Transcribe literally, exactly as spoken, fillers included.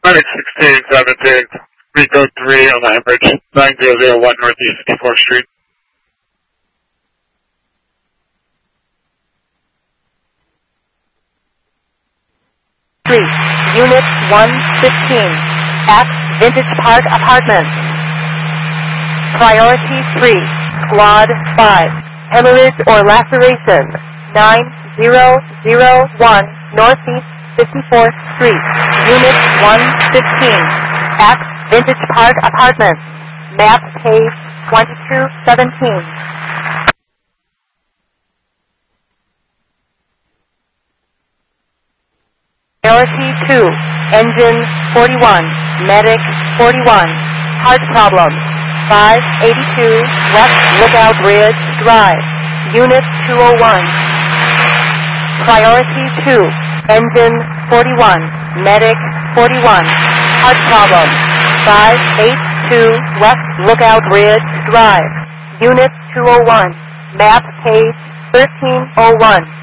Medic sixteen seventeen, Rico three on the Ambridge, nine zero zero one Northeast fifty-fourth Street. three, Unit one fifteen, at Vintage Park Apartments. Priority three, Squad five, hemorrhage or laceration, nine zero zero one Northeast fifty-fourth Street, Unit one fifteen, at Vintage Park Apartments, map page twenty-two seventeen. Priority two, Engine forty-one, Medic forty-one, heart problem, five eighty-two West Lookout Ridge Drive, Unit two oh one. Priority two, Engine forty-one, Medic forty-one, heart problem, five eighty-two West Lookout Ridge Drive, Unit two oh one, map page thirteen oh one.